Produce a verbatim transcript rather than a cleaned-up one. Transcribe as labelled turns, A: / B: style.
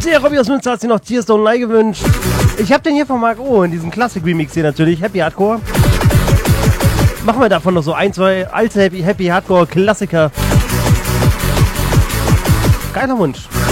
A: Der Robby aus Münster hat sich noch Tears Don't Lie gewünscht. Ich habe den hier von Marc O in diesem Klassik-Remix hier natürlich. Happy Hardcore. Machen wir davon noch so ein, zwei alte Happy, Happy Hardcore Klassiker. Geiler Wunsch.